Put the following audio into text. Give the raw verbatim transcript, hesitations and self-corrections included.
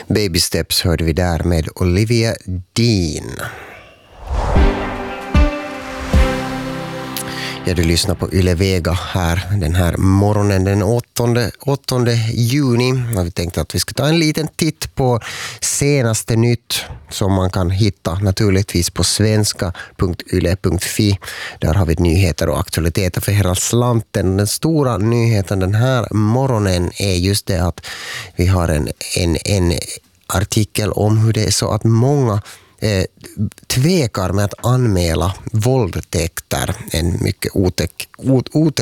Baby Steps hörde vi där med Olivia Dean. Ja, du lyssnar på Yle Vega här den här morgonen den åttonde juni. Och vi tänkte att vi ska ta en liten titt på senaste nytt som man kan hitta naturligtvis på svenska punkt yle punkt fi. Där har vi nyheter och aktualiteter för hela slanten. Den stora nyheten den här morgonen är just det att vi har en, en, en artikel om hur det är så att många Eh, tvekar med att anmäla våldtäkter, en mycket otäck, ot, otäck